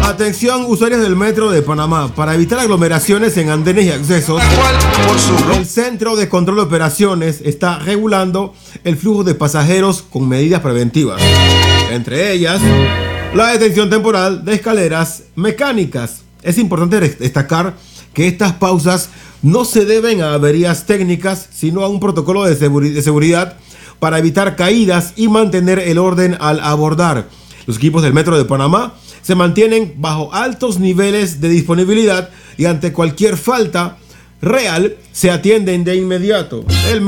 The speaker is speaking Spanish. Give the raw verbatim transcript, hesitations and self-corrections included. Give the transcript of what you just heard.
Atención, usuarios del Metro de Panamá. Para evitar aglomeraciones en andenes y accesos, el Centro de Control de Operaciones está regulando el flujo de pasajeros con medidas preventivas. Entre ellas, la detención temporal de escaleras mecánicas. Es importante destacar que estas pausas no se deben a averías técnicas, sino a un protocolo de, seguri- de seguridad para evitar caídas y mantener el orden al abordar. Los equipos del Metro de Panamá se mantienen bajo altos niveles de disponibilidad y ante cualquier falta real se atienden de inmediato. El